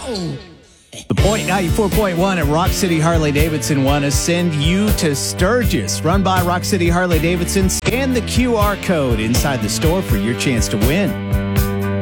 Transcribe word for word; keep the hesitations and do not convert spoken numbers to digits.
The Point ninety-four point one at Rock City Harley-Davidson want to send you to Sturgis. Run by Rock City Harley-Davidson. Scan the Q R code inside the store for your chance to win.